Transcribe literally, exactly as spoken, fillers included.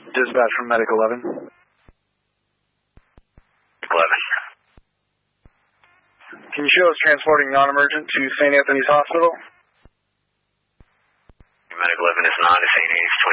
Dispatch from Medic eleven. eleven. Can you show us transporting non-emergent to Saint Anthony's Hospital? Medic eleven is non to Saint Anthony's.